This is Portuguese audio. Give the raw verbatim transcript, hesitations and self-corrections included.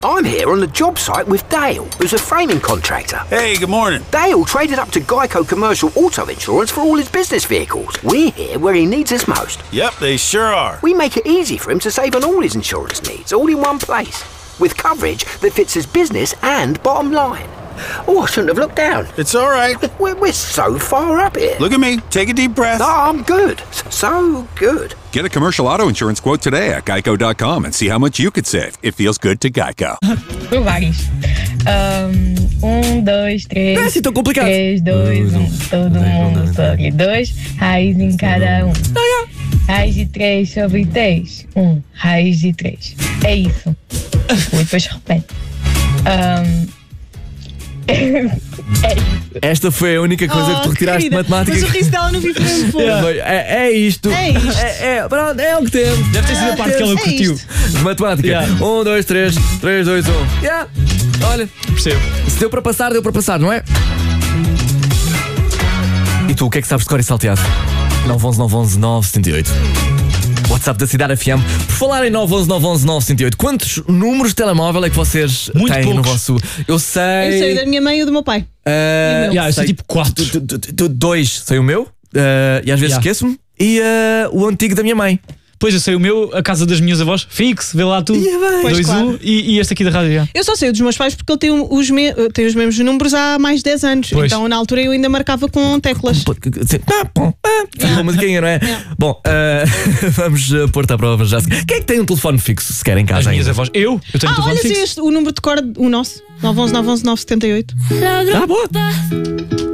I'm here on the job site with Dale, who's a framing contractor. Hey, good morning. Dale traded up to Geico Commercial Auto Insurance for all his business vehicles. We're here where he needs us most. Yep, they sure are. We make it easy for him to save on all his insurance needs, all in one place, with coverage that fits his business and bottom line. Oh, I shouldn't have looked down. It's all right. We're, we're so far up here. Look at me. Take a deep breath. Oh, I'm good. So good. Get a commercial auto insurance quote today at geico dot com and see how much you could save. It feels good to Geico. Vários. Um, um, dois, três. Não é assim tão complicado. Três, dois, um. Todo mundo sobre dois. Raiz em cada um. Raiz de três sobre três. Um. Raiz de três. É isso. E depois repete. Um, é isso. Esta foi a única coisa Oh, que tu retiraste de querida, matemática. Mas o riso dela não ficou muito fofo. É, é, é isto. É isto. É, é, pronto, é o que temos. Deve ter sido a parte que ela É curtiu. isto. Matemática. Yeah. Um, dois, três. Três, dois, um. Yeah. Olha, Percebo. se deu para passar, deu para passar, não é? E tu, o que é que sabes de cor e salteado? nove um um nove um um nove sete oito. WhatsApp da Cidade F M. Por falar em nove um um nove um um nove sete oito, quantos números de telemóvel é que vocês Muito têm no poucos. vosso... Eu sei... Eu sei da minha mãe e do meu pai. Ah, meu. Yeah, eu sei tipo quatro. tu- tu- tu- tu- Dois, sei o meu, ah, e às vezes Yeah. esqueço-me. E ah, o antigo da minha mãe. Pois eu sei o meu, a casa das minhas avós, fixo, vê lá tu. Yeah, bem. Pois, dois claro. U e, e este aqui da rádio. já. Eu só sei o dos meus pais porque ele tem os, me- tem os mesmos números há mais de dez anos. Pois. Então na altura eu ainda marcava com teclas. Ah, bom, ah, uma musiquinha, não é? Bom, ah, vamos ah, pôr-te à prova já. Quem é que tem um telefone fixo sequer em As casa minhas ainda? avós. Eu? Eu tenho Ah, telefone olha fixo. se este, o número de cor, o nosso. nove um um nove um um nove sete oito. Ah, boa.